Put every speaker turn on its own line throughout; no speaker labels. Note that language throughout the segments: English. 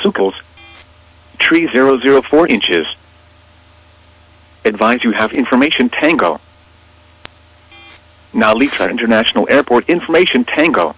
hectopascals. Tree 004 inches. Advise you have information Tango. Nalitra International Airport information Tango.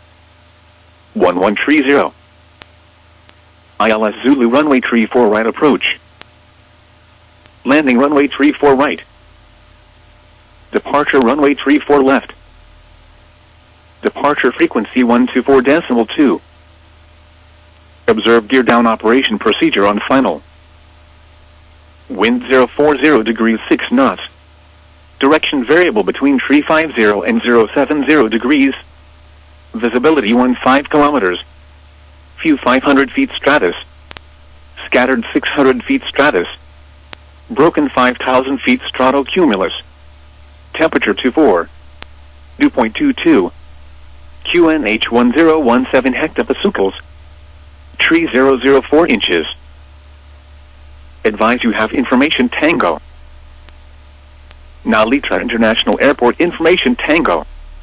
1130. ILS Zulu runway 34 right approach. Landing runway 34 right. Departure runway 34 left. Departure frequency 124.2. Observe gear down operation procedure on final. Wind 040 degrees 6 knots. Direction variable between 350 and 070 degrees. Visibility 15 kilometers. View 500 feet stratus. Scattered 600 feet stratus. Broken 5,000 feet stratocumulus. Temperature 24. Dew point 22. QNH 1017 hectopascals. Tree 004 inches. Advise you have information Tango. Nalitra International Airport information Tango.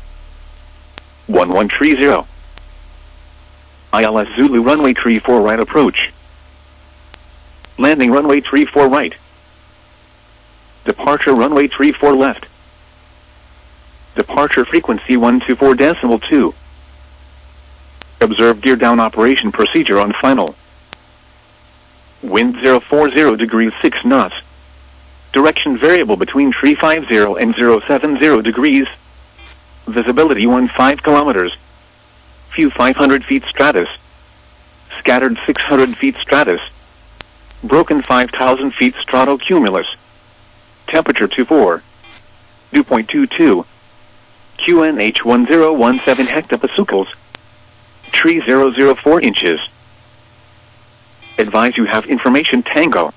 1130. ILS Zulu runway 34 right approach. Landing runway 34 right. Departure runway 34 left. Departure frequency 124.2. Observe gear down operation procedure on final. Wind 040 degrees 6 knots. Direction variable between 350 and 070 degrees. Visibility 15 kilometers. View 500 feet stratus. Scattered 600 feet stratus. Broken 5,000 feet stratocumulus. Temperature 24. Dew point 22. QNH 1017 hectopascals. Tree 004 inches. Advise you have information Tango.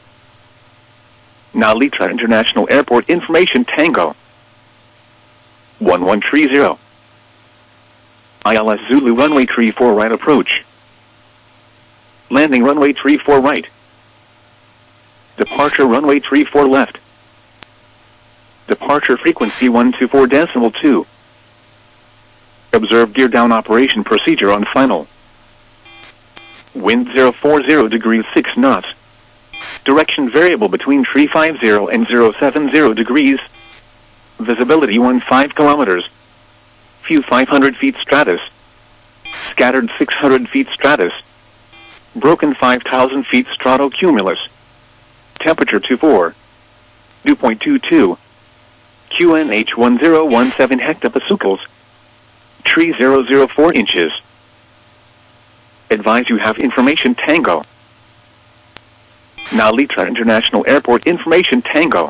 Nalitra International Airport information Tango. 1130. ILS Zulu runway 34 right approach. Landing runway 34 right. Departure runway 34 left. Departure frequency 124.2. Observe gear down operation procedure on final. Wind 040 degrees 6 knots. Direction variable between 350 and 070 degrees. Visibility 15 kilometers. View 500 feet stratus. Scattered 600 feet stratus. Broken 5,000 feet stratocumulus. Temperature 24. Dew point 22. QNH 1017 hectopascals. Tree 004 inches. Advise you have information Tango. Nalitra International Airport information Tango.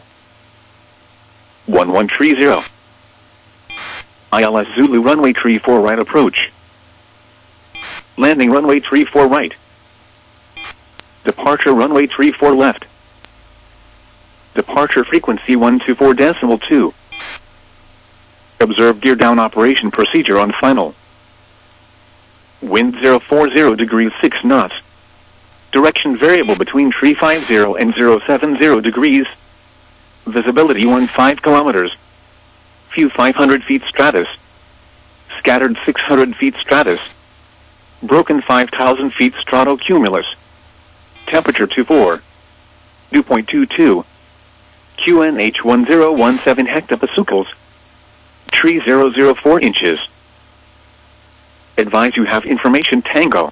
1130. ILS Zulu runway 34 right approach. Landing runway 34 right. Departure runway 34 left. Departure frequency 124.2. Observe gear down operation procedure on final. Wind 040 degrees 6 knots. Direction variable between 350 and 070 degrees. Visibility 15 kilometers. View 500 feet stratus. Scattered 600 feet stratus. Broken 5,000 feet stratocumulus. Temperature 24. Dew point 22. QNH 1017 hectopascals. Tree 004 inches. Advise you have information Tango.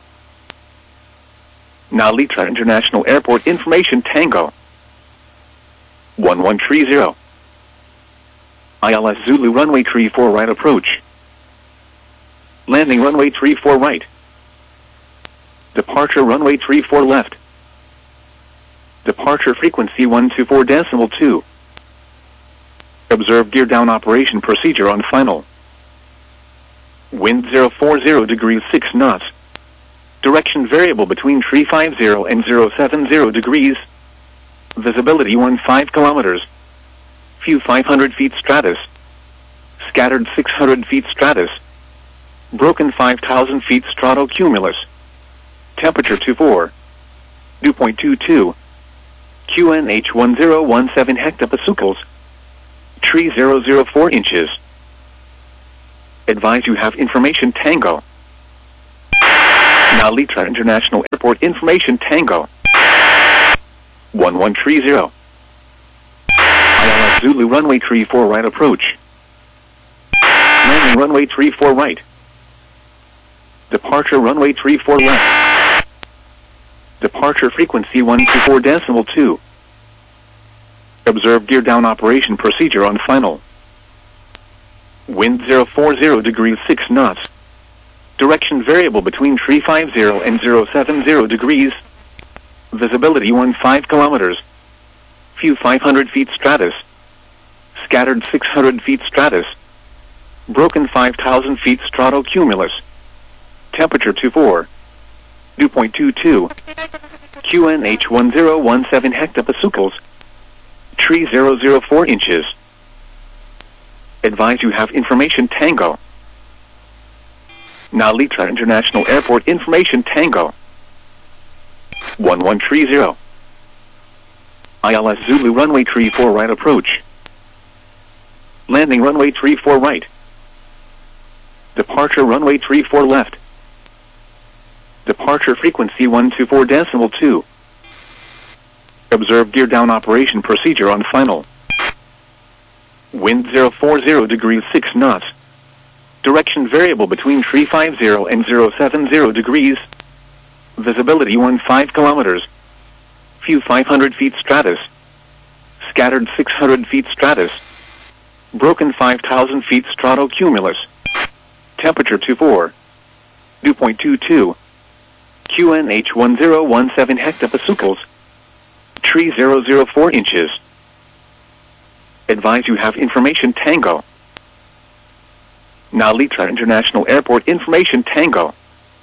Nalitra International Airport information Tango. 1130. ILS Zulu runway 34 right approach. Landing runway 34 right. Departure runway 34 left. Departure frequency 124.2. Observe gear down operation procedure on final. Wind 040 degrees 6 knots. Direction variable between 350 and 070 degrees. Visibility 15 kilometers. View 500 feet stratus. Scattered 600 feet stratus. Broken 5,000 feet stratocumulus. Temperature 24. Dew point 22. QNH 1017 hectopascals. Tree 004 inches. Advise you have information Tango. Nalitra International Airport Information Tango 1130. ILS Zulu runway 34 right approach. Landing runway 34 right. Departure runway 34 left. Departure frequency 124.2. Observe gear down operation procedure on final. Wind 040 degrees 6 knots. Direction variable between 350 and 070 degrees. Visibility 15 kilometers. View 500 feet stratus. Scattered 600 feet stratus. Broken 5,000 feet stratocumulus. Temperature 24. Dew point 22. QNH 1017 hectopascals. Tree 004 inches. Advise you have information Tango. Nalitra International Airport Information Tango 1130. ILS Zulu runway 34 right approach. Landing runway 34 right. Departure runway 34 left. Departure frequency 124.2. Observe gear down operation procedure on final. Wind 040 degrees 6 knots. Direction variable between 350 and 070 degrees. Visibility 15 kilometers. View 500 feet stratus. Scattered 600 feet stratus. Broken 5,000 feet stratocumulus. Temperature 24. Dew point 22. QNH 1017 hectopascals. Tree 004 inches. Advise you have information Tango. Nalitra International Airport Information Tango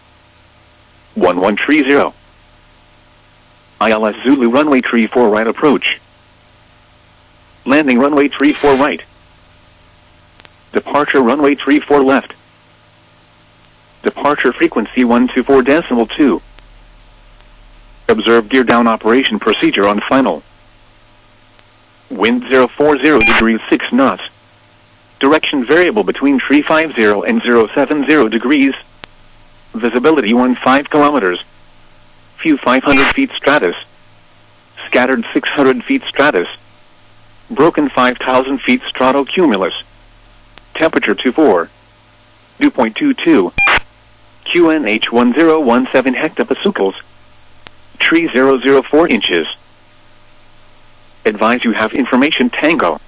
1130. ILS Zulu runway 34 right approach. Landing runway 34 right. Departure runway 34 left. Departure frequency 124.2. Observe gear down operation procedure on final. Wind 040 degrees 6 knots. Direction variable between 350 and 070 degrees. Visibility 15 kilometers. View 500 feet stratus. Scattered 600 feet stratus. Broken 5,000 feet stratocumulus. Temperature 24. Dew point 22. QNH 1017 hectopascals. Tree 004 inches. Advise you have information Tango.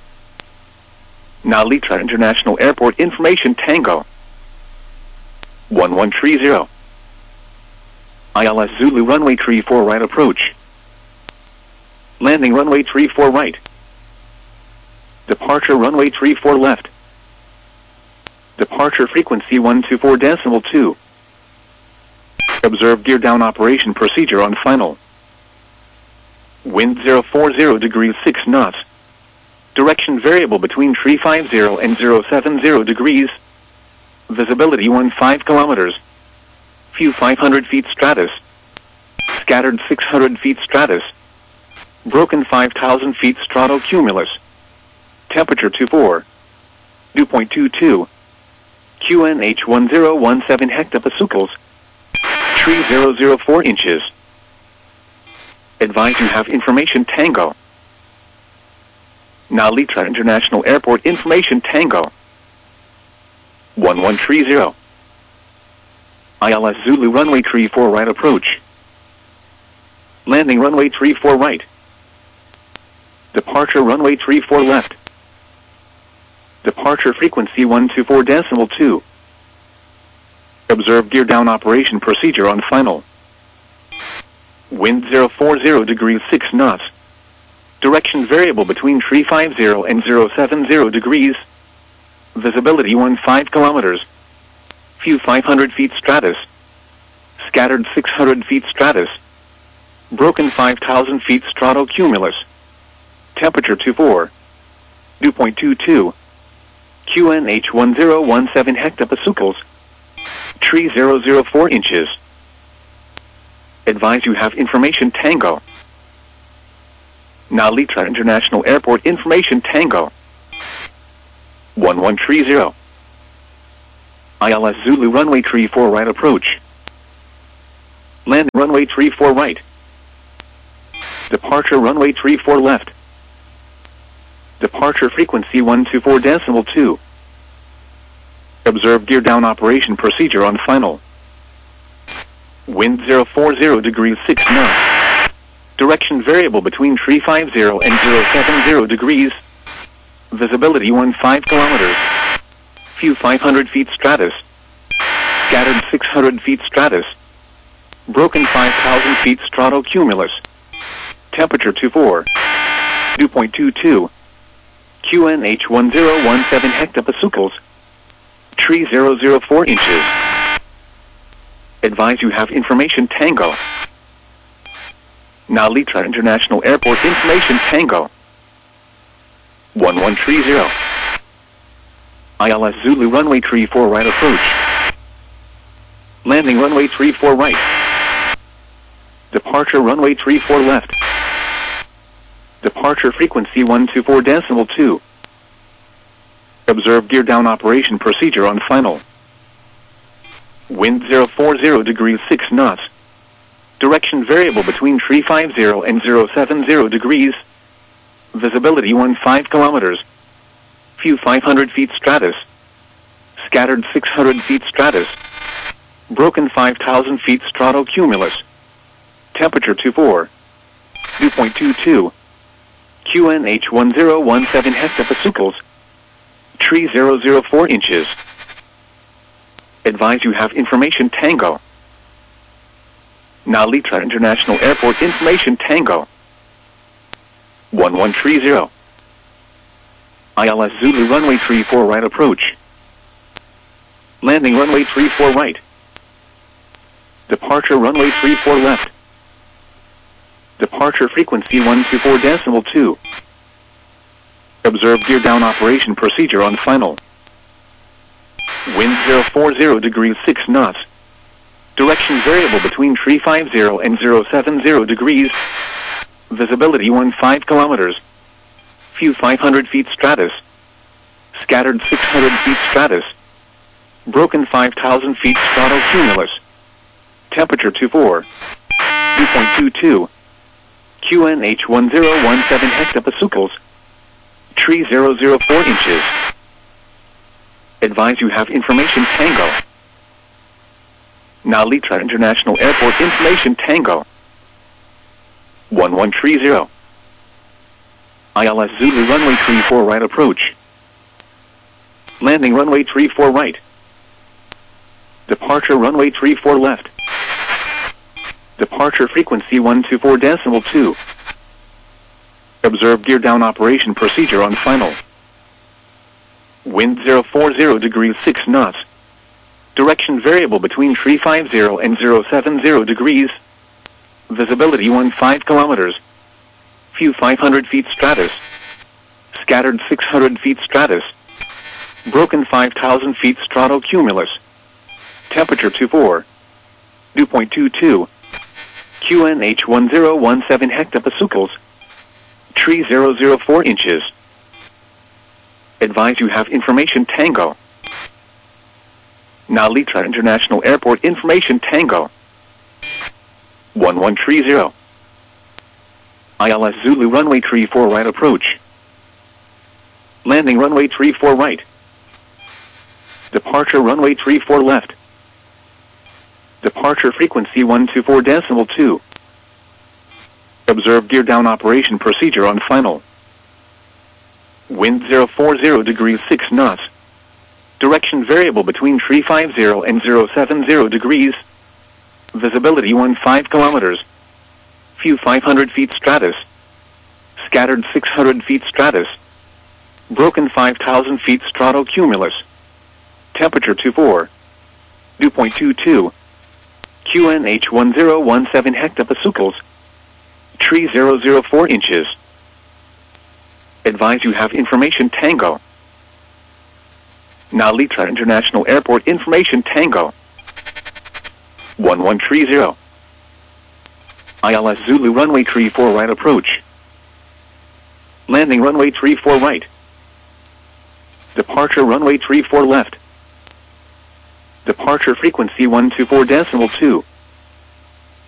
Nalitra International Airport Information Tango 1130. ILS Zulu runway 34 right approach. Landing runway 34 right. Departure runway 34 left. Departure frequency 124.2. Observe gear down operation procedure on final. Wind 040 degrees 6 knots. Direction variable between 350 and 070 degrees. Visibility 15 kilometers. View 500 feet stratus. Scattered 600 feet stratus. Broken 5,000 feet stratocumulus. Temperature 24. Dew point 22. QNH 1017 hectopascals. Tree 004 inches. Advise you have information Tango. Nalitra International Airport Information Tango 1130. ILS Zulu runway 34 right approach. Landing runway 34 right. Departure runway 34 left. Departure frequency 124.2. Observe gear down operation procedure on final. Wind 040 degrees 6 knots. Direction variable between 350 and 070 degrees. Visibility 15 kilometers. View 500 feet stratus. Scattered 600 feet stratus. Broken 5,000 feet stratocumulus. Temperature 24. Dew point 22. QNH 1017 hectopascals. Tree 004 inches. Advise you have information Tango. Nalitra International Airport Information Tango 1130. ILS Zulu runway 34 right approach. Land runway 34 right. Departure runway 34 left. Departure frequency 124.2. Observe gear down operation procedure on final. Wind 040 degrees 6 knots. Direction variable between 350 and 070 degrees. Visibility 15 kilometers. View 500 feet stratus. Scattered 600 feet stratus. Broken 5,000 feet stratocumulus. Temperature 24. Dew point 22. QNH 1017 hectopascals. Tree 004 inches. Advise you have information Tango. Nalitra International Airport information Tango. 1130. ILS Zulu runway 34 right approach. Landing runway 34 right. Departure runway 34 left. Departure frequency 124.2. Observe gear down operation procedure on final. Wind 040 degrees 6 knots. Direction variable between 350 and 070 degrees. Visibility 15 kilometers. View 500 feet stratus. Scattered 600 feet stratus. Broken 5,000 feet stratocumulus. Temperature 24. Dew point 22. QNH 1017 hectopascals. Tree 004 inches. Advise you have information Tango. Nalitra International Airport information Tango. 1130. ILS Zulu runway 34 right approach. Landing runway 34 right. Departure runway 34 left. Departure frequency 124.2. Observe gear down operation procedure on final. Wind 040 degrees 6 knots. Direction variable between 350 and 070 degrees. Visibility 15 kilometers. View 500 feet stratus. Scattered 600 feet stratus. Broken 5,000 feet stratocumulus. Temperature 24. Dew point 22. QNH 1017 hectopascals. Tree 004 inches. Advise you have information Tango. Nalitra International Airport information Tango. 1130. ILS Zulu runway 34 right approach. Landing runway 34 right. Departure runway 34 left. Departure frequency 124.2. Observe gear down operation procedure on final. Wind 040 degrees 6 knots. Direction variable between 350 and 070 degrees. Visibility 15 kilometers. View 500 feet stratus. Scattered 600 feet stratus. Broken 5,000 feet stratocumulus. Temperature 24. Dew point 22. QNH 1017 hectopascals. Tree 004 inches. Advise you have information Tango. Nalitra International Airport information Tango. 1130. ILS Zulu runway 34 right approach. Landing runway 34 right. Departure runway 34 left. Departure frequency 124.2. Observe gear down operation procedure on final. Wind 040 degrees 6 knots. Direction variable between 350 and 070 degrees. Visibility 15 kilometers. View 500 feet stratus. Scattered 600 feet stratus. Broken 5,000 feet stratocumulus. Temperature 24. Dew point 22. QNH 1017 hectopascals. Tree 004 inches. Advise you have information Tango. Nalitra International Airport information Tango. 1130. ILS Zulu runway 34 right approach. Landing runway 34 right. Departure runway 34 left. Departure frequency 124.2.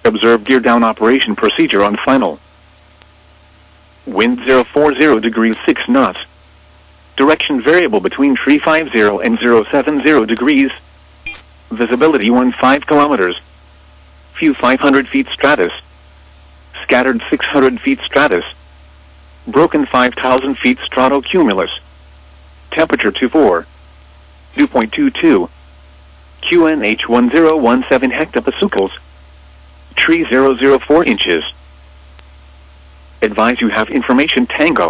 Observe gear down operation procedure on final. Wind 040 degrees 6 knots. Direction variable between 350 and 070 degrees. Visibility 15 kilometers. View 500 feet stratus. Scattered 600 feet stratus. Broken 5,000 feet stratocumulus. Temperature 24. Dew point 22. QNH 1017 hectopascals. Tree 004 inches. Advise you have information Tango.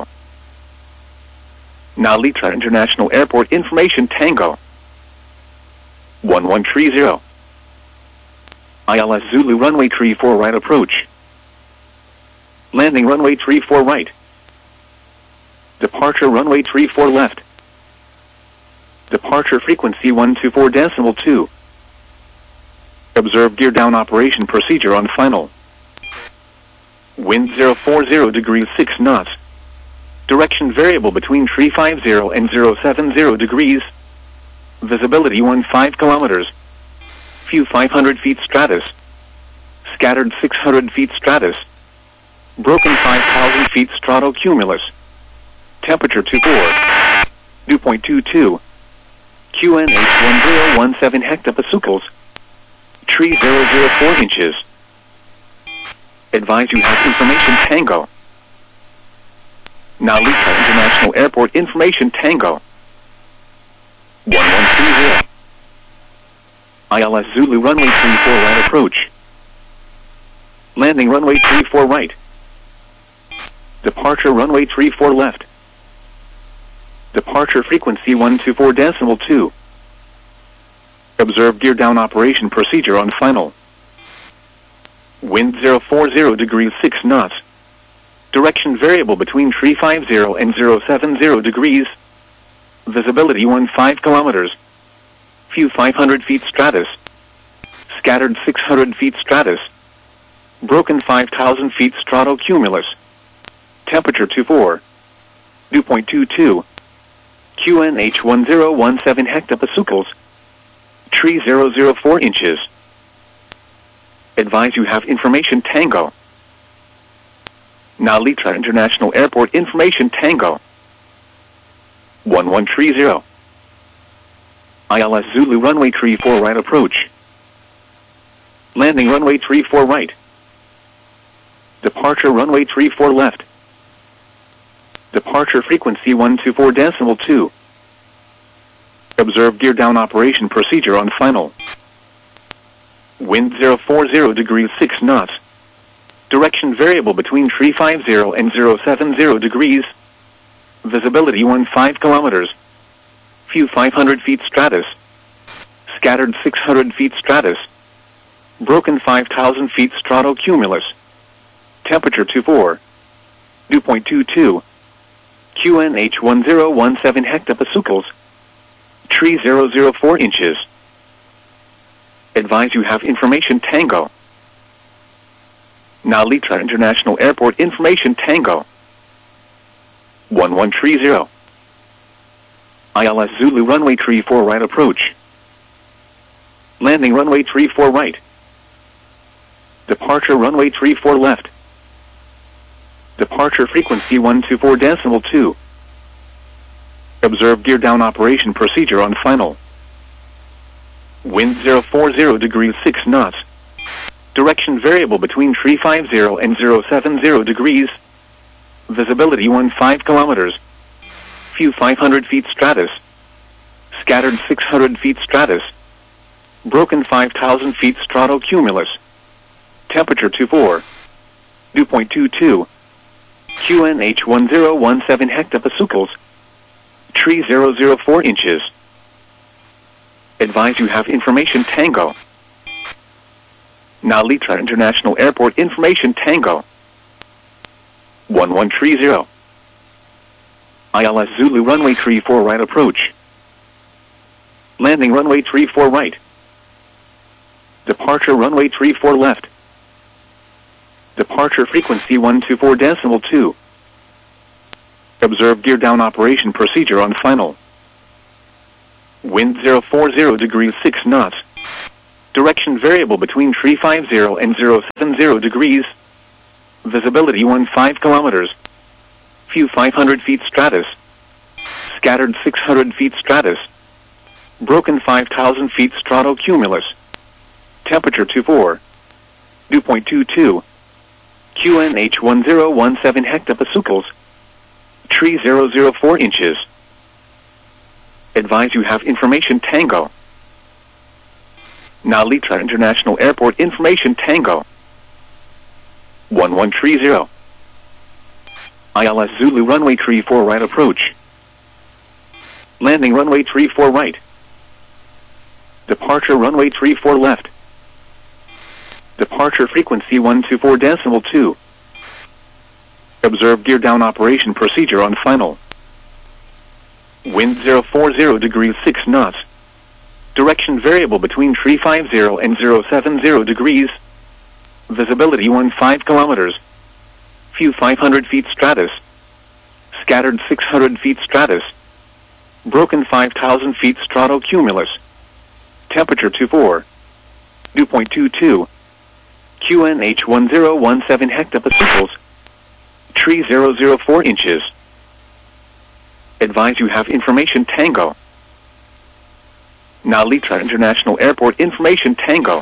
Nalitra International Airport information Tango. 1130. ILS Zulu runway 34 right approach. Landing runway 34 right. Departure runway 34 left. Departure frequency 124.2. Observe gear down operation procedure on final. Wind 040 degrees 6 knots. Direction variable between 350 and 070 degrees. Visibility 15 kilometers. View 500 feet stratus. Scattered 600 feet stratus. Broken 5,000 feet stratocumulus. Temperature 24. Dew point 22. QNH 1017 hectopascals. Tree 004 inches. Advise you have information Tango. Nalita International Airport information Tango. 1130. ILS Zulu runway 34 right approach. Landing runway 34 right. Departure runway 34 left. Departure frequency 124.2. Observe gear down operation procedure on final. Wind 040 degrees 6 knots. Direction variable between 350 and 070 degrees. Visibility 15 kilometers. View 500 feet stratus. Scattered 600 feet stratus. Broken 5,000 feet stratocumulus. Temperature 24. Dew point 22. QNH 1017 hectopascals. Tree 004 inches. Advise you have information Tango. Nalitra International Airport information Tango. 1130. ILS Zulu runway 34 right approach. Landing runway 34 right. Departure runway 34 left. Departure frequency 124.2. Observe gear down operation procedure on final. Wind 040 degrees 6 knots. Direction variable between 350 and 070 degrees. Visibility 15 kilometers. View 500 feet stratus. Scattered 600 feet stratus. Broken 5,000 feet stratocumulus. Temperature 24. Dew point 22. QNH 1017 hectopascals. Tree 004 inches. Advise you have information Tango. Nalitra International Airport information Tango. 1130. ILS Zulu runway 34 right approach. Landing runway 34 right. Departure runway 34 left. Departure frequency 124.2. Observe gear down operation procedure on final. Wind 040 degrees 6 knots. Direction variable between 350 and 070 degrees. Visibility 15 kilometers. View 500 feet stratus. Scattered 600 feet stratus. Broken 5,000 feet stratocumulus. Temperature 24. Dew point 22. QNH 1017 hectopascals. Tree 004 inches. Advise you have information Tango. Nalitra International Airport information Tango. 1130. ILS Zulu runway 34 right approach. Landing runway 34 right. Departure runway 34 left. Departure frequency 124.2. Observe gear down operation procedure on final. Wind 040 degrees 6 knots. Direction variable between tree 50 and 070 degrees. Visibility 15 kilometers. View 500 feet stratus. Scattered 600 feet stratus. Broken 5,000 feet stratocumulus. Temperature 24. Dew point 22. QNH 1017 hectopascals. Tree 004 inches. Advise you have information Tango. Nalitra International Airport information Tango. 1130. ILS Zulu runway 34 right approach. Landing runway 34 right. Departure runway 34 left. Departure frequency 124.2. Observe gear down operation procedure on final. Wind 040 degrees 6 knots. Direction variable between tree 50 and 070 degrees. Visibility 15 kilometers. View 500 feet stratus. Scattered 600 feet stratus. Broken 5,000 feet stratocumulus. Temperature 24. Dew point 22. QNH 1017 hectopascals. Tree 004 inches. Advise you have information Tango. Nalitra International Airport information Tango.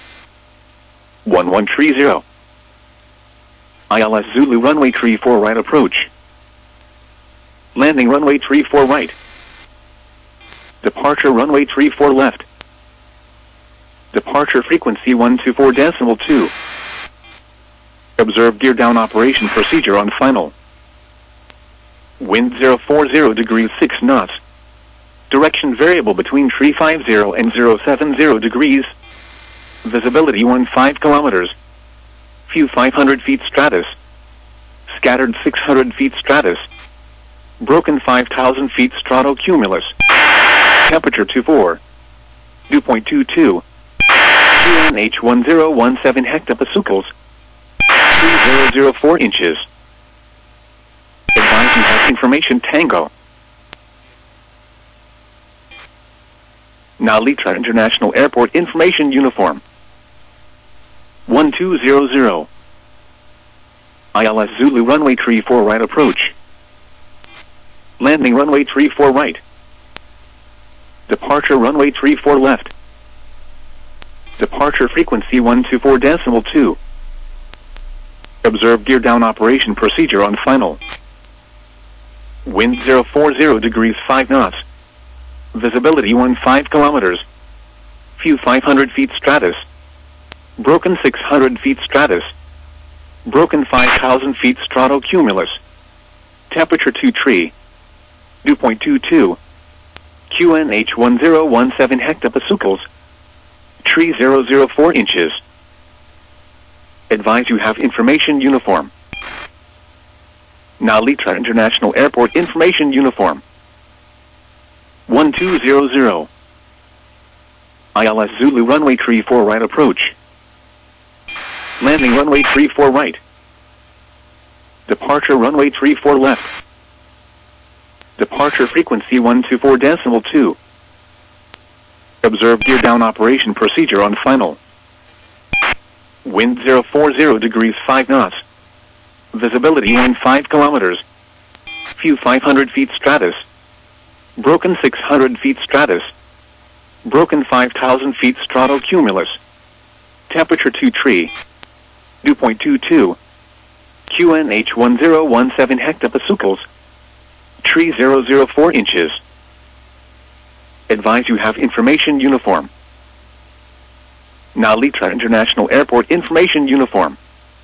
1130. ILS Zulu runway 34 right approach. Landing runway 34 right. Departure runway 34 left. Departure frequency 124.2. Observe gear down operation procedure on final. Wind 040 degrees 6 knots. Direction variable between tree 50 and 070 degrees. Visibility 15 kilometers. View 500 feet stratus. Scattered 600 feet stratus. Broken 5,000 feet stratocumulus. Temperature 24. Dew point 22. QNH 1017 hectopascals. 3004 inches. Advise you have information Tango. Nalitra International Airport information uniform. 1200. ILS Zulu runway 34 right approach. Landing runway 34 right. Departure runway 34 left. Departure frequency 124.2. Observe gear down operation procedure on final. Wind 040 degrees 5 knots. Visibility 15 kilometers. View 500 feet stratus. Broken 600 feet stratus. Broken 5,000 feet stratocumulus. Temperature 2 tree. Dew point 22. QNH 1017 hectopascals. Tree 004 inches. Advise you have information uniform. Nalitra International Airport information uniform. 1200. ILS Zulu runway 34 right approach. Landing runway 34 right. Departure runway 34 left. Departure frequency 124.2. Observe gear down operation procedure on final. Wind 040 degrees 5 knots. Visibility 15 kilometers. View 500 feet stratus. Broken 600 feet stratus. Broken 5,000 feet stratocumulus. Temperature 2 tree. Dew point 22. QNH 1017 hectopascals. Tree 004 inches. Advise you have information uniform. Nalitra International Airport information uniform.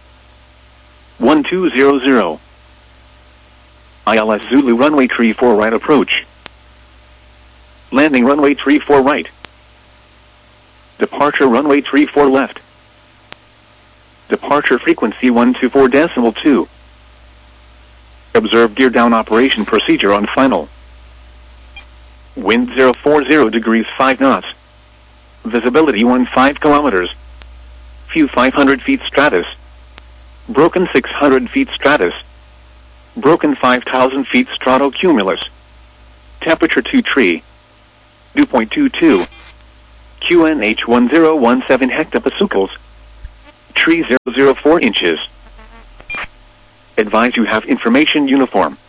1200. ILS Zulu runway 34 right approach. Landing runway 34 right. Departure runway 34 left. Departure frequency 124.2. Observe gear down operation procedure on final. Wind 040 degrees 5 knots. Visibility 15 kilometers. View 500 feet stratus. Broken 600 feet stratus. Broken 5,000 feet stratocumulus. Temperature 2 tree. Dew point 22. QNH 1017 hectopascals. Tree 004 inches. Advise you have information uniform.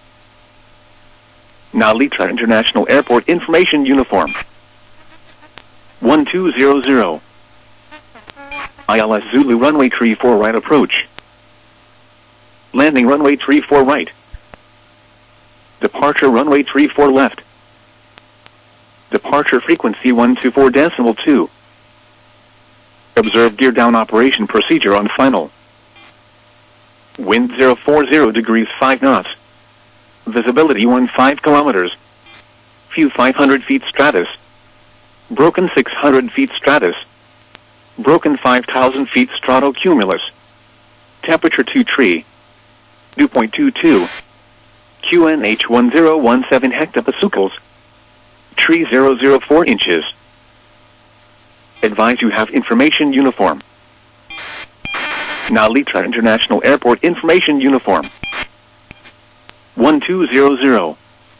Narita International Airport information uniform. 1200. ILS Zulu runway 34 right approach. Landing runway 34 right. Departure runway 34 left. Departure frequency 124.2. Observe gear down operation procedure on final. Wind 040 degrees 5 knots. Visibility 15 kilometers. Few 500 feet stratus. Broken 600 feet stratus. Broken 5,000 feet stratocumulus. Temperature 2 tree. Dew point 22. QNH 1017 hectopascals. Tree 004 inches. Advise you have information uniform. Narita International Airport information uniform. 1200.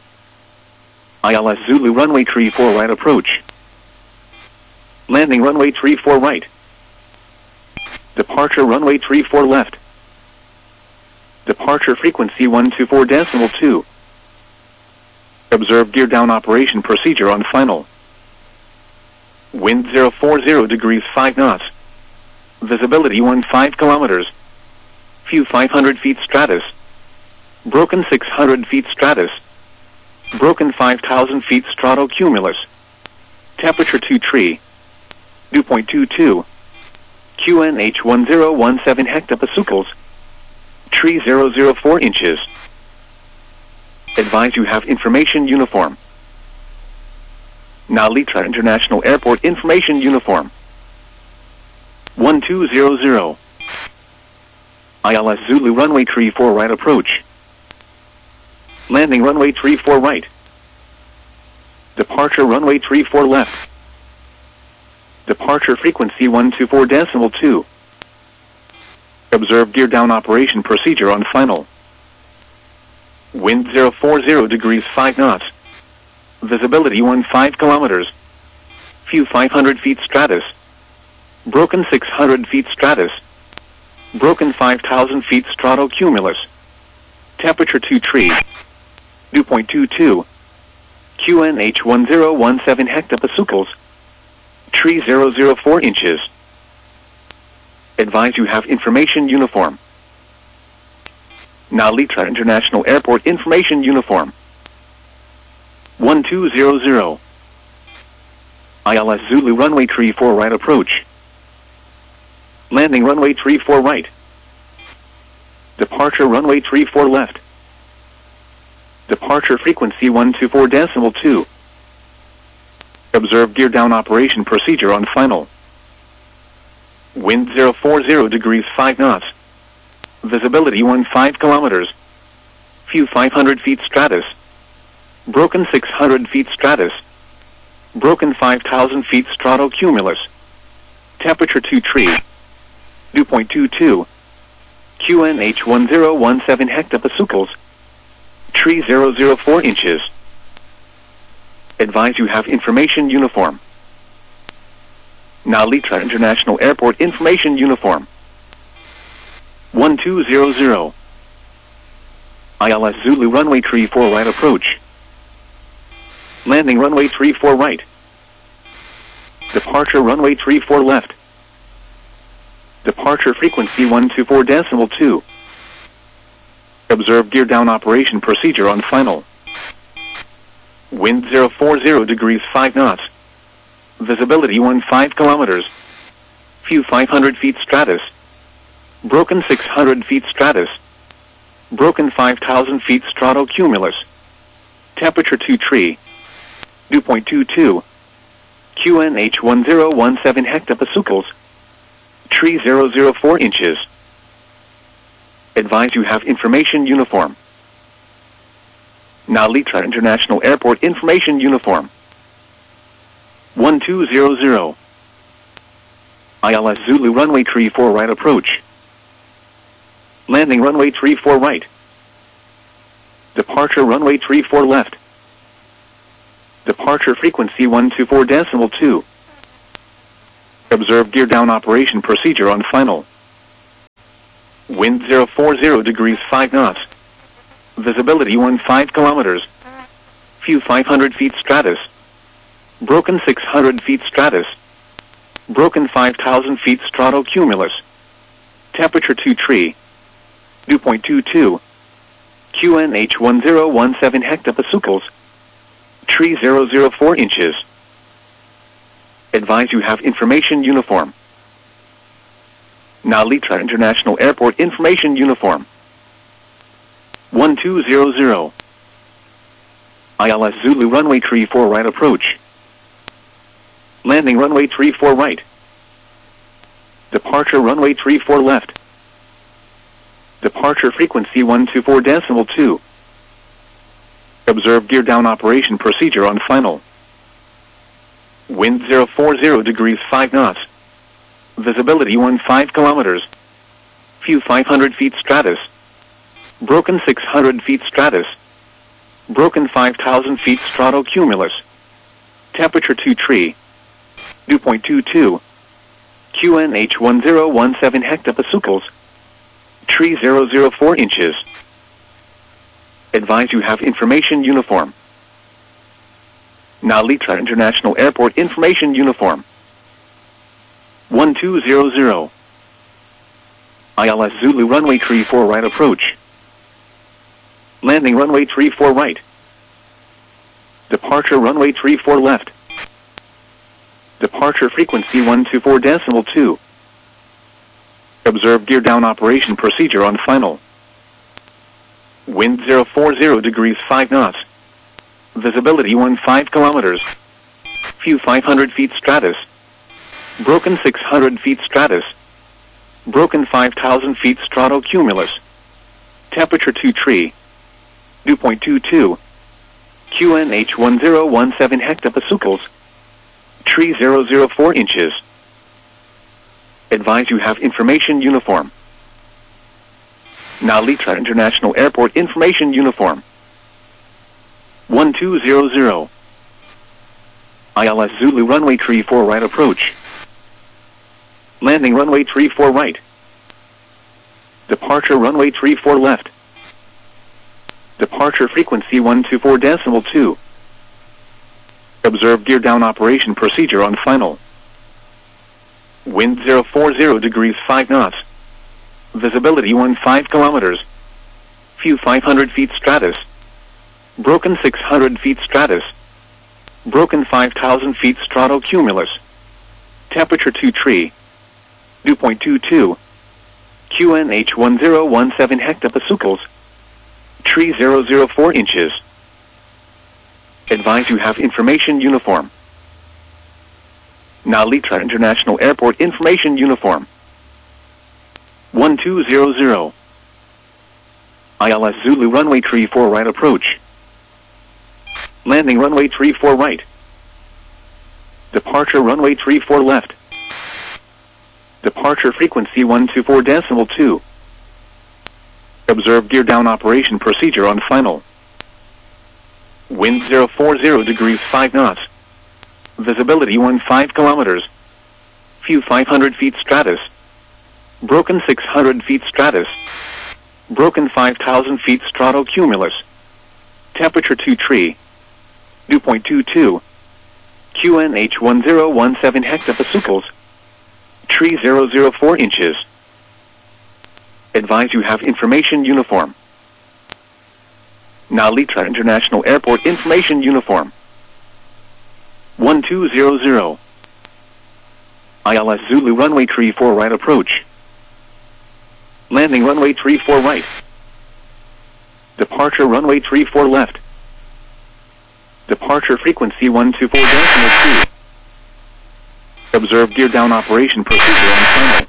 ILS Zulu runway 34 right approach. Landing runway 34 right. Departure runway 34 left. Departure frequency 124.2. Observe gear down operation procedure on final. Wind 040 degrees 5 knots. Visibility 15 kilometers. Few 500 feet stratus. Broken 600 feet stratus. Broken 5,000 feet stratocumulus. Temperature 2 tree. Dew point 22. QNH 1017 hectopascals. Tree 004 inches. Advise you have information uniform. Narita International Airport information uniform. 1200. ILS Zulu runway 34 right approach. Landing runway 34 right. Departure runway 34 left. Departure frequency 124.2. Observe gear down operation procedure on final. Wind 040 degrees 5 knots. Visibility 15 kilometers. Few 500 feet stratus. Broken 600 feet stratus. Broken 5,000 feet stratocumulus. Temperature 2 tree. Dew point 22. QNH 1017 hectopascals. Tree 004 inches. Advise you have information uniform. Narita International Airport information uniform. 1200. ILS Zulu runway 34 right approach. Landing runway 34 right. Departure runway 34 left. Departure frequency 124.2. Observe gear down operation procedure on final. Wind 040 degrees 5 knots. Visibility 15 kilometers. Few 500 feet stratus. Broken 600 feet stratus. Broken 5,000 feet stratocumulus. Temperature 2 tree. Dew point 22. QNH 1017 hectopascals. Tree 004 inches. Advise you have information uniform. Narita International Airport information uniform. 1200. ILS Zulu runway 34 right approach. Landing runway 34 right. Departure runway 34 left.
124.2. Departure runway 34 left. Departure frequency 124.2. Observe gear down operation procedure on final. Wind 040 degrees 5 knots. Visibility 15 kilometers. Few 500 feet stratus. Broken 600 feet stratus. Broken 5,000 feet stratocumulus. Temperature 2 tree. Dew point 22. QNH 1017 hectopascals. Tree 004 inches. Advise you have information uniform. Narita International Airport information uniform. 1200. ILS Zulu runway 34 right approach. Landing runway 34 right. Departure runway 34 left. Departure frequency 124.2. Observe gear down operation procedure on final. Wind 040 degrees 5 knots. Visibility 15 kilometers. Few 500 feet stratus. Broken 600 feet stratus. Broken 5,000 feet stratocumulus. Temperature 2 tree. Dew point 22. QNH 1017 hectopascals. Tree 004 inches. Advise you have information uniform. Narita International Airport information uniform. 1200. ILS Zulu runway 34 right approach. Landing runway 34 right. Departure runway 34 left. Departure frequency 124.2.
Observe gear down operation procedure on final. Wind 040 degrees 5 knots. Visibility 15 kilometers. View 500 feet stratus. Broken 600 feet stratus. Broken 5,000 feet stratocumulus. Temperature 2 tree. Dew point 22. QNH 1017 hectopascals. Tree 004 inches. Advise you have information uniform. Nalita International Airport information uniform. 1200. ILS Zulu runway 34 right approach. Landing runway 34 right. Departure runway 34 left. Departure frequency 124.2. Observe gear down operation procedure on final. Wind 040 degrees 5 knots. Visibility 15 kilometers. View 500 feet stratus. Broken 600 feet stratus. Broken 5,000 feet stratocumulus. Temperature 2 tree. Dew point 22. QNH 1017 hectopascals. Tree 004 inches. Advise you have information uniform. Nalita International Airport information uniform. 1200. ILS Zulu runway 34 right approach. Landing runway 34 right. Departure runway 34 left. Departure frequency 124.2. Observe gear down operation procedure on final. Wind 040 degrees 5 knots. Visibility 15 kilometers. View 500 feet stratus. Broken 600 feet stratus. Broken 5,000 feet stratocumulus. Temperature 2 tree. Dew point 22. QNH 1017 hectopascals. Tree 004 inches. Advise you have information uniform. Nalita International Airport information uniform. 1200. ILS Zulu runway 34 right approach. Landing runway 34 right. Departure runway 34 left. Departure frequency 124.2. Observe gear down operation procedure on final. Wind 040 degrees 5 knots. Visibility 15 kilometers. View 500 feet stratus. Broken 600 feet stratus. Broken 5,000 feet stratocumulus. Temperature 2 tree. Dew point 22. QNH 1017 hectopascals. Tree 004 inches. Advise you have information uniform. Nalita International Airport information uniform. 1200. ILS Zulu runway 34 right approach. Landing runway 34 right. Departure runway 34 left. Departure frequency 124.2. Observe gear down operation procedure on final. Wind 040 degrees 5 knots. Visibility 15 kilometers. View 500 feet stratus. Broken 600 feet stratus. Broken 5,000 feet stratocumulus. Temperature 2 tree. Dew point 22. QNH 1017 hectopascals. Tree 004 inches. Advise you have information uniform. Nalita International Airport information uniform. 1200. ILS Zulu runway 34 right approach. Landing runway 34 right. Departure runway 34 left. Departure frequency 124.2. Observe gear down operation procedure on final.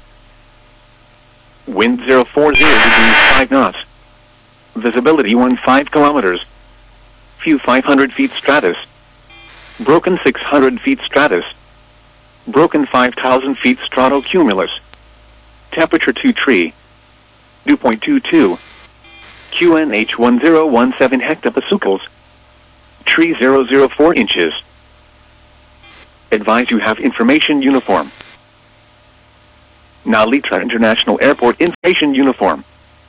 Wind 040 degrees 5 knots. Visibility 15 kilometers. View 500 feet stratus. Broken 600 feet stratus. Broken 5,000 feet stratocumulus. Temperature 2 tree. Dew point 22. QNH 1017 hectopascals. Tree 004 inches. Advise you have information uniform. Now Litra International Airport information uniform.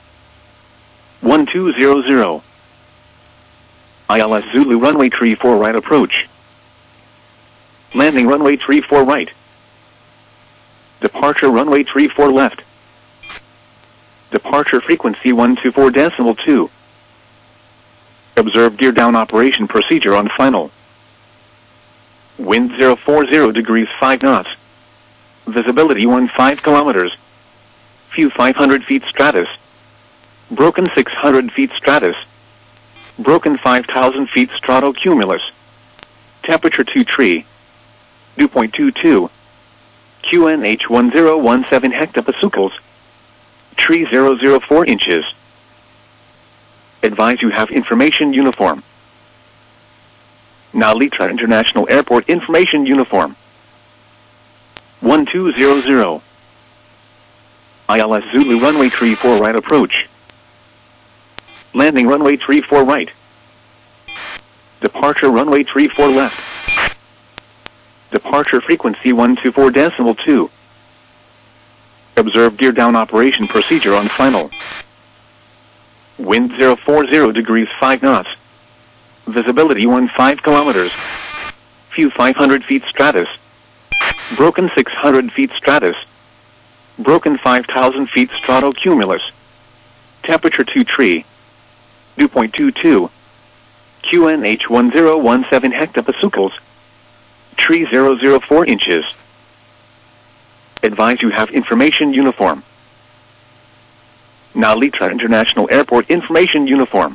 1200. ILS Zulu runway 34 right approach. Landing runway 34 right. Departure runway 34 left. Departure frequency 124.2. Observe gear down operation procedure on final. Wind 040 degrees 5 knots. Visibility 15 kilometers. Few 500 feet stratus. Broken 600 feet stratus. Broken 5,000 feet stratocumulus. Temperature 2 tree. Dew point 22. QNH 1017 hectopascals. Tree 004 inches. Advise you have information uniform. Now Litra International Airport information uniform. 1200. ILS Zulu runway 34 right approach. Landing runway 34 right. Departure runway 34 left. Departure frequency 124.2. Observe gear down operation procedure on final. Wind 040 degrees 5 knots. Visibility 15 kilometers. Few 500 feet stratus. Broken 600 feet stratus. Broken 5,000 feet stratocumulus. Temperature 2 tree. Dew point 22. QNH 1017 hectopascals. Tree 004 inches. Advise you have information uniform. Now Litra International Airport information uniform.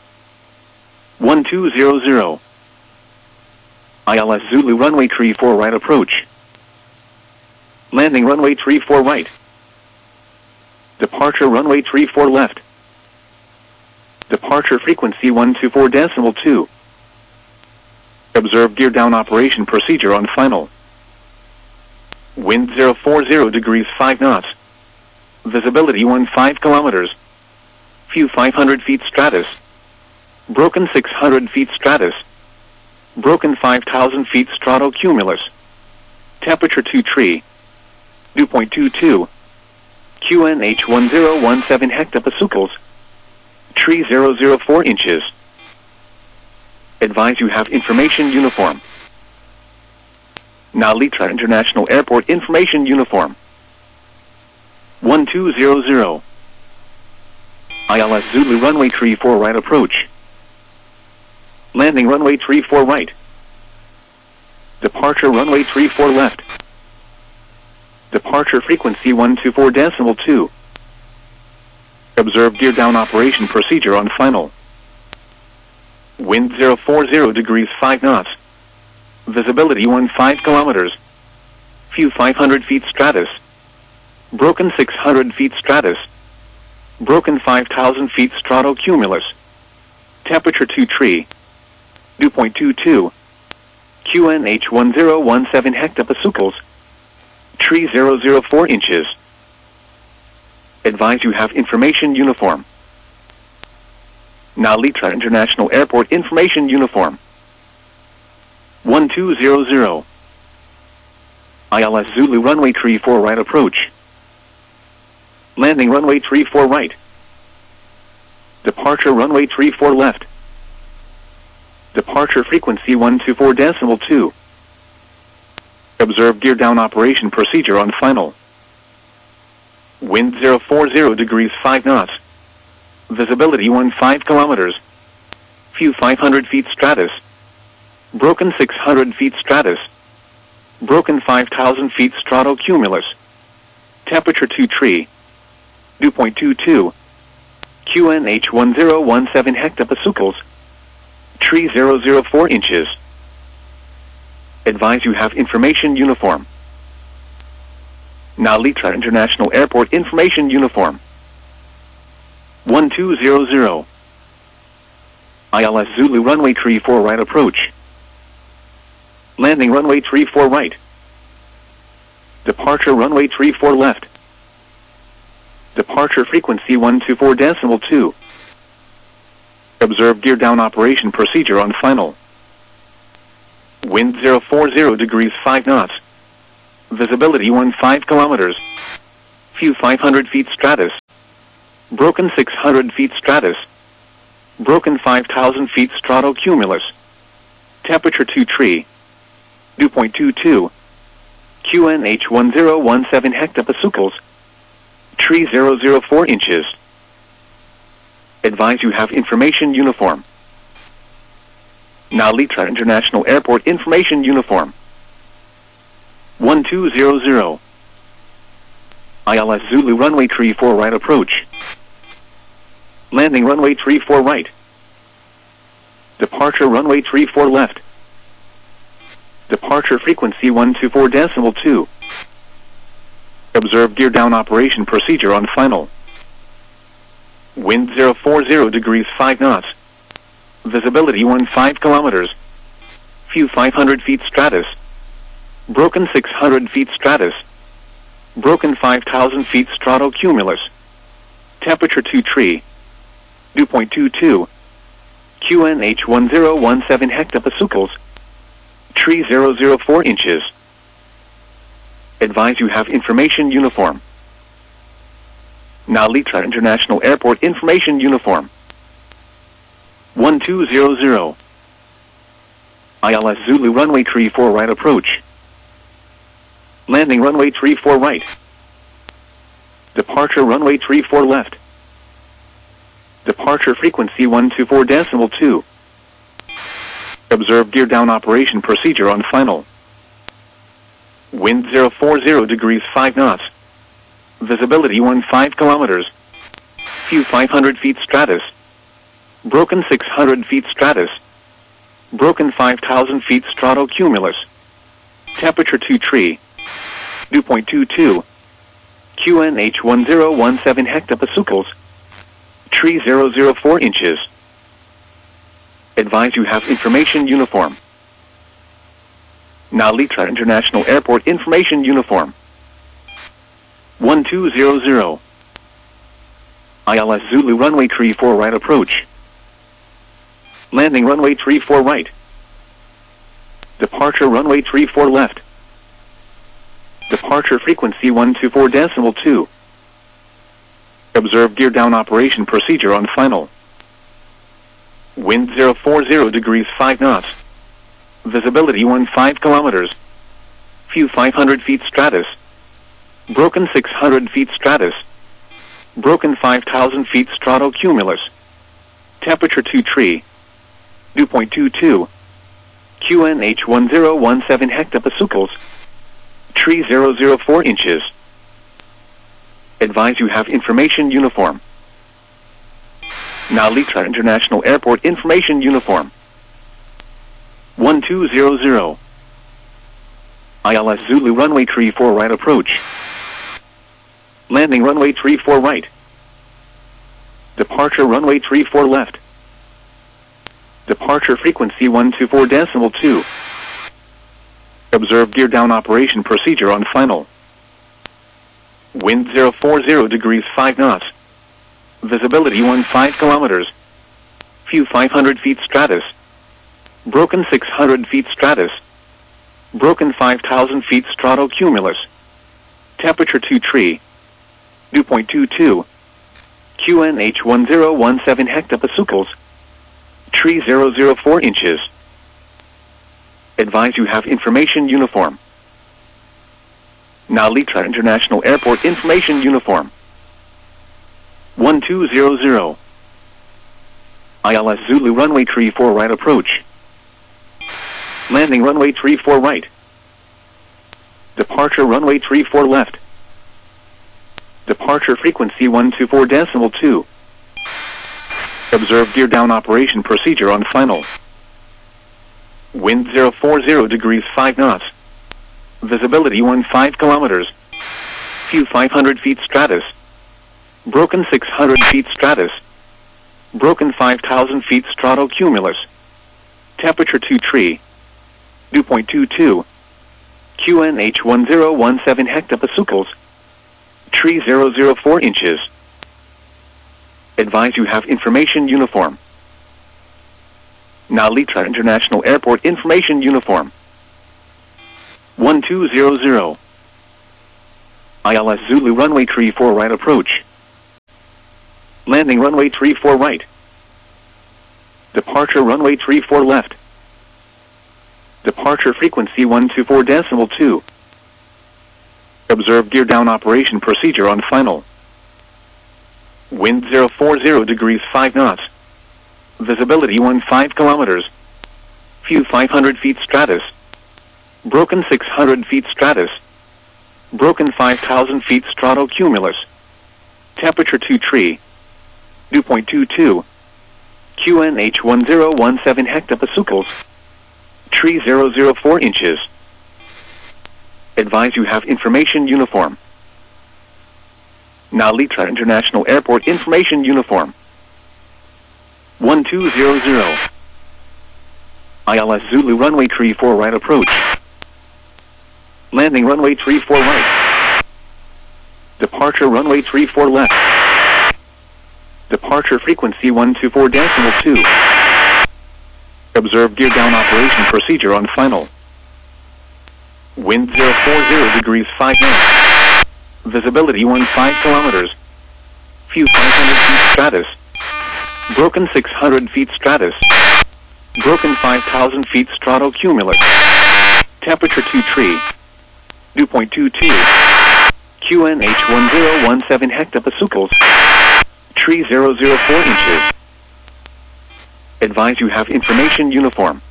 1200. ILS Zulu runway 34 right approach. Landing runway 34 right. Departure runway 34 left. Departure frequency 124.2. Observe gear down operation procedure on final. Wind 040 degrees 5 knots. Visibility 15 kilometers. Few 500 feet stratus. Broken 600 feet stratus. Broken 5,000 feet stratocumulus. Temperature 2 tree. Dew point 22. QNH 1017 hectopascals. Tree 004 inches. Advise you have information uniform. Now Litra International Airport information uniform. 1200. ILS Zulu runway 34 right approach. Landing runway 34 right. Departure runway 34 left. Departure frequency 124.2. Observe gear down operation procedure on final. Wind 040 degrees 5 knots. Visibility 15 kilometers. Few 500 feet stratus. Broken 600 feet stratus. Broken 5,000 feet stratocumulus. Temperature 2 tree. Dew point 22. QNH 1017 hectopascals. Tree 004 inches. Advise you have information uniform. Now Litra International Airport information uniform. 1200. ILS Zulu runway 34 right approach. Landing runway 34 right. Departure runway 34 left. Departure frequency 124.2. Observe gear down operation procedure on final. Wind 040 degrees 5 knots. Visibility 15 kilometers. Few 500 feet stratus. Broken 600 feet stratus. Broken 5,000 feet stratocumulus. Temperature 2 tree. Dew point 22. QNH 1017 hectopascals. Tree 004 inches. Advise you have information uniform. Now Litra International Airport information uniform. 1200. ILS Zulu runway 34 right approach. Landing runway 34 right. Departure runway 34 left. Departure frequency 124.2. Observe gear down operation procedure on final. Wind 040 degrees 5 knots. Visibility 15 kilometers. Few 500 feet stratus. Broken 600 feet stratus. Broken 5,000 feet stratocumulus. Temperature 2 tree. Dew point 22. QNH 1017 hectopascals. Tree 004 inches. Advise you have information uniform. Now Litra International Airport information uniform. 1200. ILS Zulu runway 34 right approach. Landing runway 34 right. Departure runway 34 left. Departure frequency 124.2. Observe gear down operation procedure on final. Wind 040 degrees 5 knots. Visibility 15 kilometers. Few 500 feet stratus. Broken 600 feet stratus. Broken 5,000 feet stratocumulus. Temperature 2 tree. Dew point 22. QNH 1017 hectopascals. Tree 004 inches. Advise you have information uniform. Now Litra International Airport information uniform. 1200. ILS Zulu runway 34 right approach. Landing runway 34 right. Departure runway 34 left. Departure frequency 124.2. Observe gear down operation procedure on final. Wind 040 degrees 5 knots. Visibility 15 kilometers. Few 500 feet stratus. Broken 600 feet stratus. Broken 5,000 feet stratocumulus. Temperature 2 tree. Dew point 22. QNH 1017 hectopascals. Tree 004 inches. Advise you have information uniform. Now Litra International Airport information uniform. 1200. ILS Zulu runway 34 right approach. Landing runway 34 right. Departure runway 34 left. Departure frequency 124.2. Observe gear down operation procedure on final. Wind 040 degrees 5 knots. Visibility 15 kilometers. Few 500 feet stratus. Broken 600 feet stratus. Broken 5,000 feet stratocumulus. Temperature 2 tree. Dew point 22. QNH 1017 hectopascals. Tree 004 inches. Advise you have information uniform. Now Litra International Airport information uniform. 1200. ILS Zulu runway 34 right approach. Landing runway 34 right. Departure runway 34 left. Departure frequency 124.2. Observe gear down operation procedure on final. Wind 040 degrees 5 knots. Visibility 15 kilometers. Few 500 feet stratus. Broken 600 feet stratus. Broken 5,000 feet stratocumulus. Temperature 2 tree. Dew point 22. QNH 1017 hectopascals. Tree 004 inches. Advise you have information uniform. Now Litra International Airport information uniform. 1200. ILS Zulu runway 34 right approach. Landing runway 34 right. Departure runway 34 left. Departure frequency 124.2. Observe gear down operation procedure on final. Wind 040 degrees 5 knots. Visibility 15 kilometers. Few 500 feet stratus. Broken 600 feet stratus. Broken 5,000 feet stratocumulus. Temperature 2 tree. Dew point 22. QNH 1017 hectopascals. Tree 004 inches. Advise you have information uniform. Now Litra International Airport information uniform. 1200. ILS Zulu runway 34 right approach. Landing runway 34 right. Departure runway 34 left. Departure frequency 124.2. Observe gear down operation procedure on final. Wind 040 degrees 5 knots. Visibility 15 kilometers. View 500 feet stratus. Broken 600 feet stratus. Broken 5,000 feet stratocumulus. Temperature 2 tree. Dew point 22. QNH 1017 hectopascals. Tree 004 inches. Advise you have information uniform. Nalitra International Airport information uniform. 1200. ILS Zulu runway 34 right approach. Landing runway 34 right. Departure runway 34 left. Departure frequency 124.2. Observe gear down operation procedure on final. Wind 040 degrees 5 knots. Visibility 15 kilometers. View 500 feet stratus. Broken 600 feet stratus. Broken 5,000 feet stratocumulus. Temperature 2 tree. Dew point 22. QNH 1017 hectopascals. Tree 004 inches. Advise you have information uniform.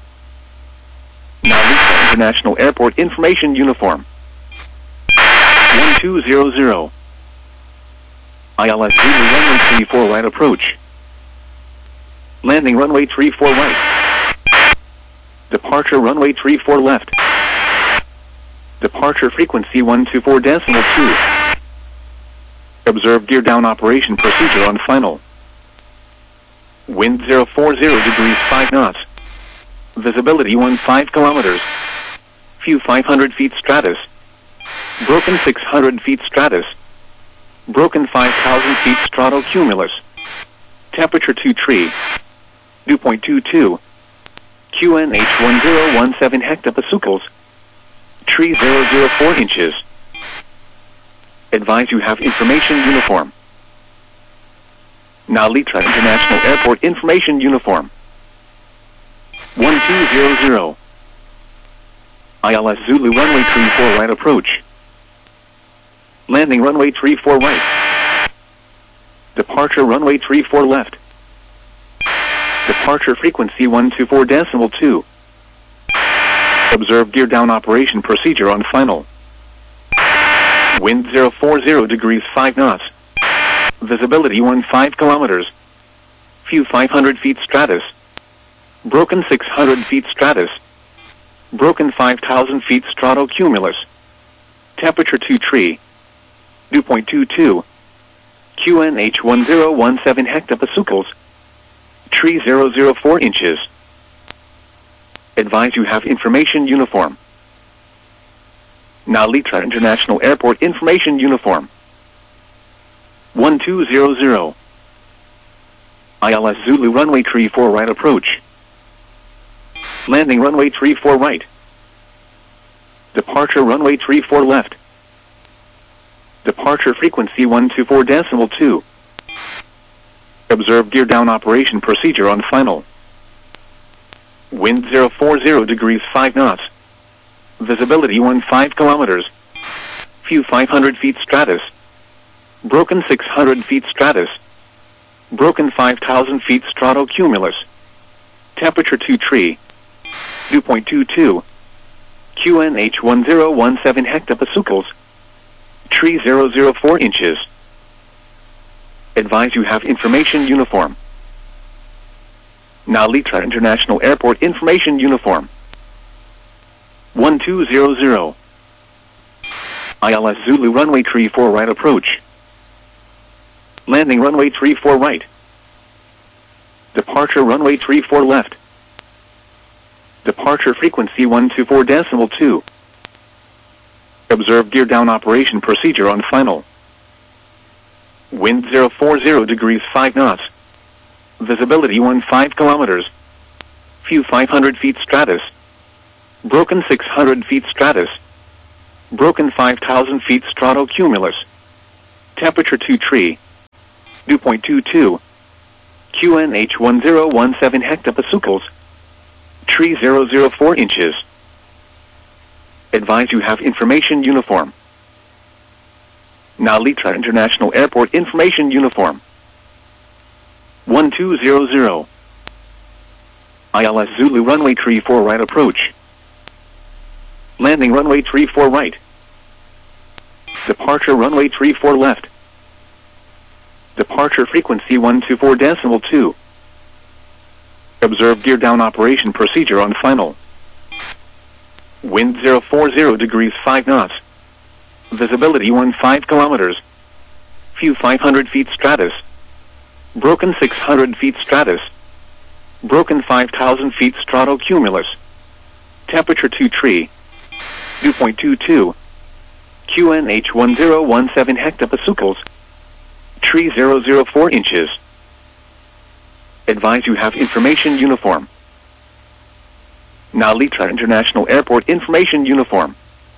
Nalitra International Airport information uniform. 1200. ILS Zulu runway 34 right approach. Landing runway 34 right. Departure runway 34 left. Departure frequency 124.2. Observe gear down operation procedure on final. Wind 040 degrees 5 knots. Visibility 15 kilometers. View 500 feet stratus. Broken 600 feet stratus. Broken 5,000 feet stratocumulus. Temperature 2 tree. Dew point 22. QNH 1017 hectopascals. Tree 004 inches. Advise you have information uniform. Nalitra International Airport information uniform. 1200. ILS Zulu runway 34 right approach. Landing runway 34 right. Departure runway 34 left. Departure frequency 124.2. Observe gear down operation procedure on final. Wind 040 degrees 5 knots. Visibility 15 kilometers. View 500 feet stratus. Broken 600 feet stratus. Broken 5,000 feet stratocumulus. Temperature 2 tree. Dew point 22. QNH 1017 hectopascals. Tree 004 inches. Advise you have information uniform. Nalitra International Airport information uniform. 1200. ILS Zulu runway 34 right approach. Landing runway 34 right. Departure runway 34 left. Departure frequency 124.2. Observe gear down operation procedure on final. Wind 040 degrees 5 knots. Visibility 15 kilometers. View 500 feet stratus. Broken 600 feet stratus. Broken 5,000 feet stratocumulus. Temperature 2 tree. Dew point 22. QNH 1017 hectopascals. Tree 004 inches. Advise you have information uniform. Nalitra International Airport information uniform. 1200. ILS Zulu runway 34 right approach. Landing runway 34 right. Departure runway 34 left. Departure frequency 124.2. Observe gear down operation procedure on final. Wind 040 degrees 5 knots. Visibility 15 kilometers. View 500 feet stratus. Broken 600 feet stratus. Broken 5,000 feet stratocumulus. Temperature 2 tree. Dew point 22. QNH 1017 hectopascals. Tree 004 inches. Advise you have information uniform. Now Litra International Airport information uniform. 1200. ILS Zulu runway 34 right approach. Landing runway 34 right. Departure runway 34 left. Departure frequency 124.2. Observe gear down operation procedure on final. Wind 040 degrees 5 knots. Visibility 15 kilometers. Few 500 feet stratus. Broken 600 feet stratus. Broken 5,000 feet stratocumulus. Temperature 2 tree. Dew point 22. QNH 1017 hectopascals. Tree 004 inches. Advise you have information uniform. Now Litra International Airport information uniform.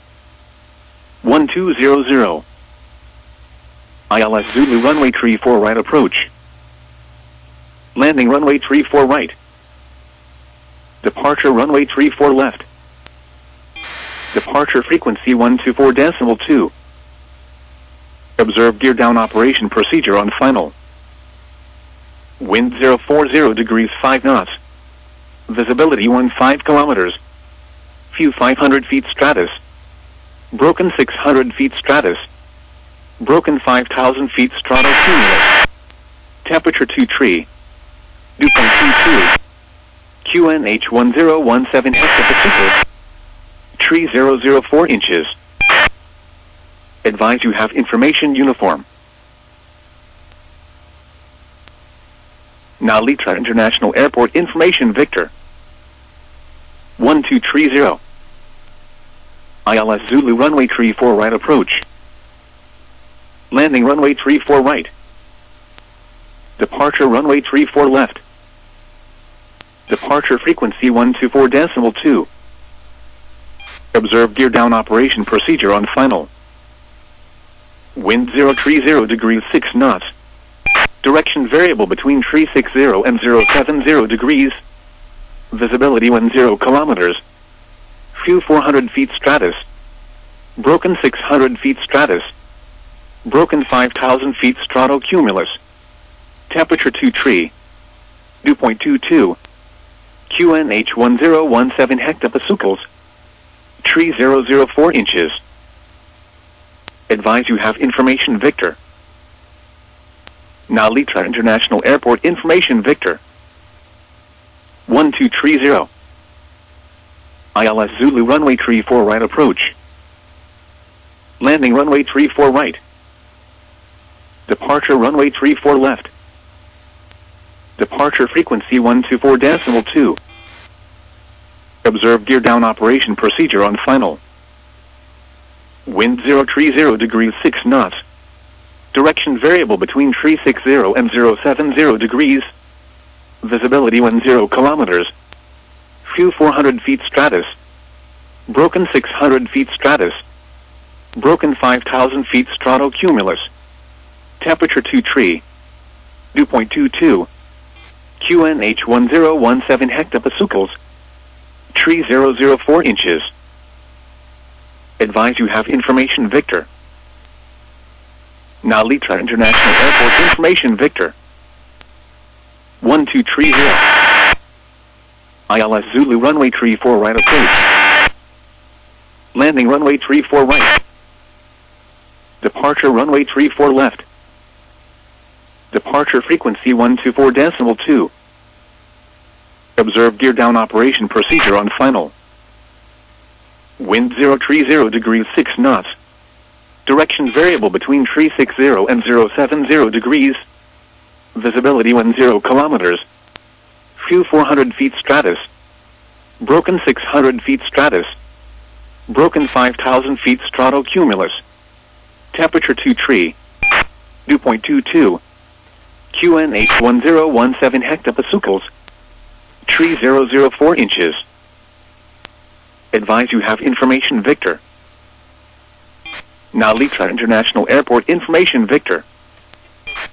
1200. ILS Zulu runway 34 right approach. Landing runway 34 right. Departure runway 34 left. Departure frequency 124.2. Observe gear down operation procedure on final. Wind 040 degrees 5 knots. Visibility 15 kilometers. Few 500 feet stratus. Broken 600 feet stratus. Broken 5,000 feet stratocumulus. Temperature 2 tree. Dew point 22. QNH 1017 hectopascals. Tree 004 inches. Advise you have information uniform. Now Litra International Airport information Victor. 1230. ILS Zulu runway 34 right approach. Landing runway 34 right. Departure runway 34 left. Departure frequency 124.2. Observe gear down operation procedure on final. Wind 030 degrees 6 knots. Direction variable between 360 and 070 degrees. Visibility 10 kilometers. Few 400 feet stratus. Broken 600 feet stratus. Broken 5,000 feet stratocumulus. Temperature 2 tree. Dew point 22. QNH 1017 hectopascals. Tree 004 inches. Advise you have information Victor. Now Litra International Airport information Victor. 1230. ILS Zulu runway 34 right approach. Landing runway 34 right. Departure runway 34 left. Departure frequency 124.2. Observe gear down operation procedure on final. Wind 030 degrees 6 knots. Direction variable between 360 and 070 degrees. Visibility 10 kilometers. Few 400 feet stratus. Broken 600 feet stratus. Broken 5,000 feet stratocumulus. Temperature 2 tree. Dew point 22. QNH 1017 hectopascals. Tree 004 inches. Advise you have information Victor. Now Litra International Airport information Victor. 1230. ILS Zulu runway 34 right approach. Landing runway 34 right. Departure runway 34 left. Departure frequency 124.2. Observe gear down operation procedure on final. Wind 030 degrees 6 knots. Direction variable between 360 and 070 degrees. Visibility 10 kilometers. Few 400 feet stratus. Broken 600 feet stratus. Broken 5,000 feet stratocumulus. Temperature 2 tree. Dew point 22. QNH 1017 hectopascals. Tree 004 inches. Advise you have information Victor. Nalitra International Airport information Victor.